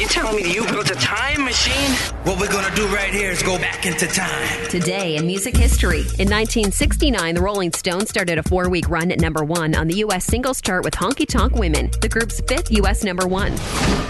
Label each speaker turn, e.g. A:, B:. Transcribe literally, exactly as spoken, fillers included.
A: You telling me you built a time machine?
B: What we're gonna do right here is go back into time.
C: Today in music history. In nineteen sixty-nine, the Rolling Stones started a four-week run at number one on the U S singles chart with Honky Tonk Women, the group's fifth U S number one.